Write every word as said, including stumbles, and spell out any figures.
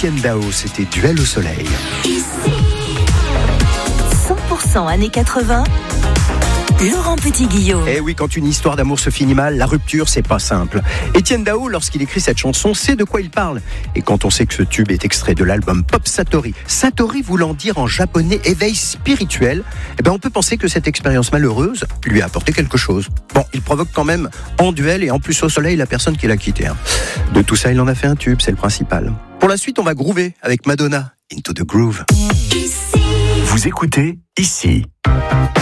Étienne Dao, c'était Duel au soleil. cent pour cent années quatre-vingts, Laurent Petit-Guillaume. Eh oui, quand une histoire d'amour se finit mal, la rupture, c'est pas simple. Étienne Dao, lorsqu'il écrit cette chanson, sait de quoi il parle. Et quand on sait que ce tube est extrait de l'album Pop Satori, Satori voulant dire en japonais éveil spirituel, eh ben on peut penser que cette expérience malheureuse lui a apporté quelque chose. Bon, il provoque quand même en duel et en plus au soleil la personne qui l'a quitté. Hein. De tout ça, il en a fait un tube, c'est le principal. Pour la suite, on va groover avec Madonna, Into the Groove. Vous écoutez Ici.